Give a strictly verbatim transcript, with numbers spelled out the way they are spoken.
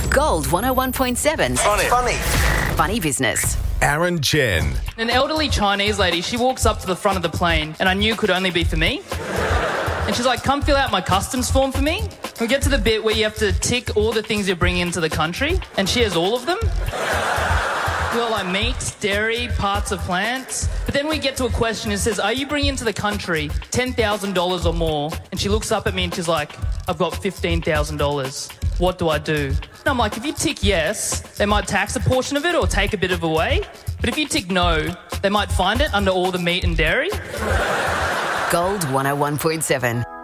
Gold one oh one point seven. Funny. Funny. Funny business. Aaron Chen. An elderly Chinese lady, she walks up to the front of the plane, and I knew could only be for me. And she's like, come fill out my customs form for me. We get to the bit where you have to tick all the things you're bringing into the country, and she has all of them. We got like meat, dairy, parts of plants. But then we get to a question, it says, are you bringing into the country ten thousand dollars or more? And she looks up at me and she's like, I've got fifteen thousand dollars. What do I do? And I'm like, if you tick yes, they might tax a portion of it or take a bit of away. But if you tick no, they might find it under all the meat and dairy. Gold one oh one point seven.